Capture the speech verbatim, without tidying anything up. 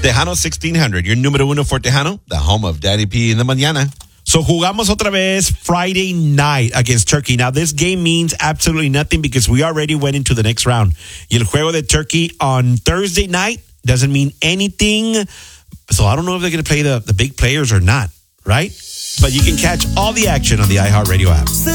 Tejano sixteen hundred, your número uno for Tejano, the home of Daddy P in the mañana. So jugamos otra vez Friday night against Turkey. Now, this game means absolutely nothing because we already went into the next round. Y el juego de Turkey on Thursday night doesn't mean anything. So I don't know if they're going to play the, the big players or not, right? But you can catch all the action on the iHeartRadio app.